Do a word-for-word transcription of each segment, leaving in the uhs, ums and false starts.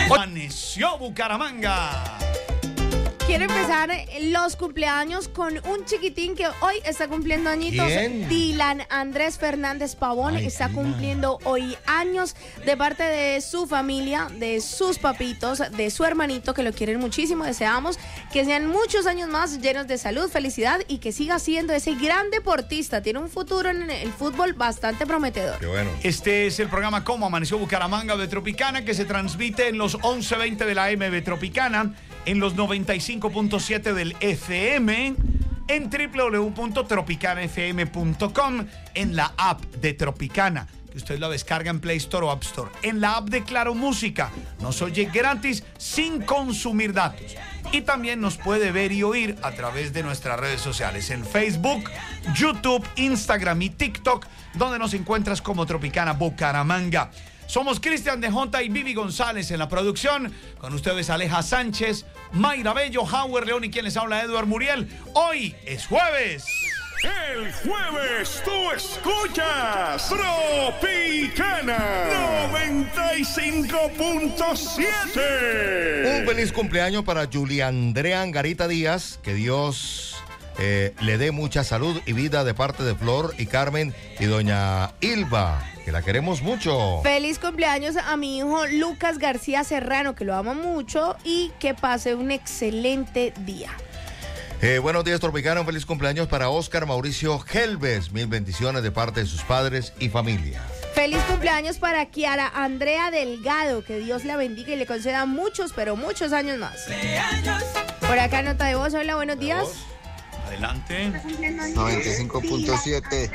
Amaneció Bucaramanga. Quiero empezar los cumpleaños con un chiquitín que hoy está cumpliendo añitos. ¿Quién? Dylan Andrés Fernández Pavón. Ay, está Dylan. cumpliendo hoy años de parte de su familia, de sus papitos, de su hermanito que lo quieren muchísimo. Deseamos que sean muchos años más llenos de salud, felicidad y que siga siendo ese gran deportista. Tiene un futuro en el fútbol bastante prometedor. Qué bueno. Este es el programa Cómo Amaneció Bucaramanga de Tropicana, que se transmite en los once veinte de la A M de Tropicana, en los noventa y cinco punto siete del F M, en doble u doble u doble u punto tropicana f m punto com, en la app de Tropicana, que usted la descarga en Play Store o App Store, en la app de Claro Música. Nos oye gratis sin consumir datos. Y también nos puede ver y oír a través de nuestras redes sociales, en Facebook, YouTube, Instagram y TikTok, donde nos encuentras como Tropicana Bucaramanga. Somos Cristian de Jonta y Vivi González en la producción. Con ustedes Aleja Sánchez, Mayra Bello, Howard León y quien les habla, Eduard Muriel. Hoy es jueves. El jueves tú escuchas Tropicana noventa y cinco punto siete. Un feliz cumpleaños para Julia Andrea Angarita Díaz. Que Dios eh, le dé mucha salud y vida de parte de Flor y Carmen y doña Ilva, que la queremos mucho. Feliz cumpleaños a mi hijo Lucas García Serrano, que lo ama mucho y que pase un excelente día. Eh, buenos días, Tropicana. Un feliz cumpleaños para Oscar Mauricio Helves. Mil bendiciones de parte de sus padres y familia. Feliz cumpleaños para Kiara Andrea Delgado, que Dios la bendiga y le conceda muchos, pero muchos años más. Por acá nota de voz, hola, buenos días. Adelante. noventa y cinco punto siete.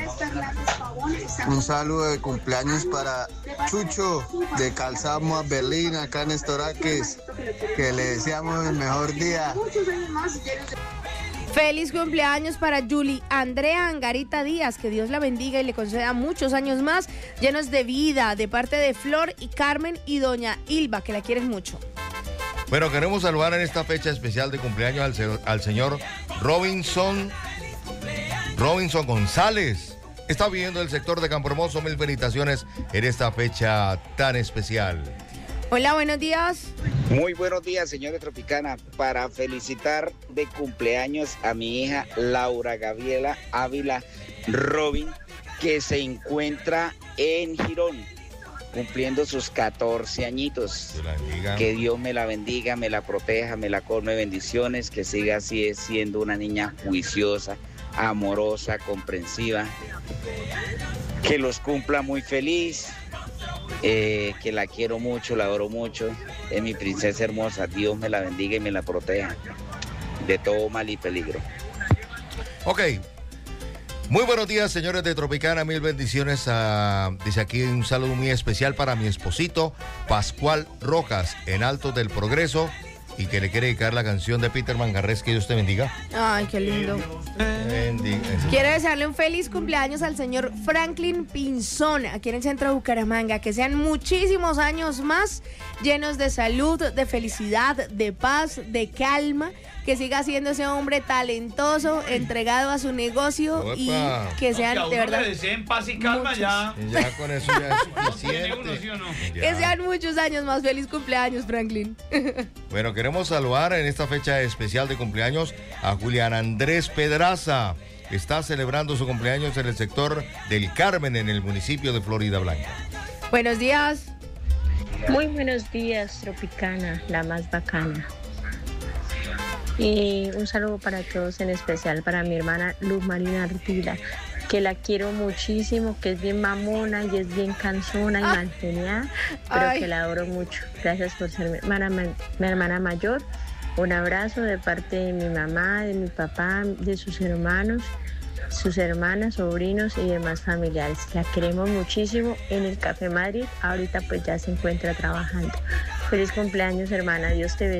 Un saludo de cumpleaños para Chucho de Calzamos Berlín, acá en Estoraques, que le deseamos el mejor día. Feliz cumpleaños para Julie Andrea Angarita Díaz, que Dios la bendiga y le conceda muchos años más, llenos de vida, de parte de Flor y Carmen y doña Ilva, que la quieren mucho. Bueno, queremos saludar en esta fecha especial de cumpleaños al, se- al señor Robinson, Robinson González. Está viviendo el sector de Campo Hermoso. Mil felicitaciones en esta fecha tan especial. Hola, buenos días. Muy buenos días, señores Tropicana, para felicitar de cumpleaños a mi hija Laura Gabriela Ávila Robin, que se encuentra en Girón, cumpliendo sus catorce añitos. Dios la bendiga. Que Dios me la bendiga, me la proteja, me la colme bendiciones, que siga así siendo una niña juiciosa, amorosa, comprensiva, que los cumpla muy feliz. Eh, que la quiero mucho, la adoro mucho, es mi princesa hermosa. Dios me la bendiga y me la proteja de todo mal y peligro. Ok. Muy buenos días, señores de Tropicana. Mil bendiciones. A, dice aquí un saludo muy especial para mi esposito, Pascual Rojas, en Altos del Progreso, y que le quiere dedicar la canción de Peter Mangarrés. Que Dios te bendiga. Ay, qué lindo. Bendiga. Quiero desearle un feliz cumpleaños al señor Franklin Pinzón, aquí en el centro de Bucaramanga. Que sean muchísimos años más llenos de salud, de felicidad, de paz, de calma. Que siga siendo ese hombre talentoso, entregado a su negocio y Opa. que sean Que a de uno verdad le deseen paz y calma muchos. ya. Ya con eso ya es ¿Tiene uno, sí suficiente. o no? Ya. que sean muchos años más. Feliz cumpleaños, Franklin. Bueno, queremos saludar en esta fecha especial de cumpleaños a Julián Andrés Pedraza. Está celebrando su cumpleaños en el sector del Carmen, en el municipio de Florida Blanca. Buenos días. Muy buenos días, Tropicana, la más bacana. Y un saludo para todos, en especial para mi hermana Luz Marina Ardila, que la quiero muchísimo, que es bien mamona y es bien cansona y Ah. malgeniada, pero Ay. que la adoro mucho. Gracias por ser mi hermana, ma- mi hermana mayor. Un abrazo de parte de mi mamá, de mi papá, de sus hermanos, sus hermanas, sobrinos y demás familiares. La queremos muchísimo en el Café Madrid. Ahorita pues ya se encuentra trabajando. Feliz cumpleaños, hermana. Dios te bendiga.